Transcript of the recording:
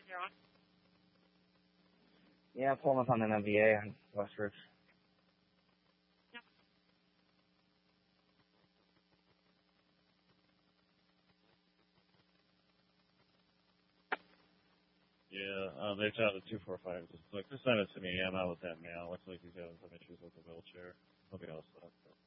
Yeah, pulling up on an MVA on Westridge. Yeah, they found a 245. Just send it to me. I'm out with that now. Looks like he's having some issues with the wheelchair. He'll be all set.